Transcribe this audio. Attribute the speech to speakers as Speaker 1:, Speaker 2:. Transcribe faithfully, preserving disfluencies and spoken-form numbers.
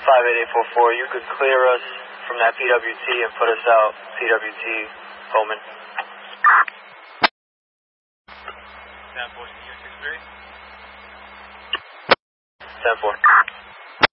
Speaker 1: five eight eight four four, you could clear us from that P W T and put us out P W T, Bowman. ten four.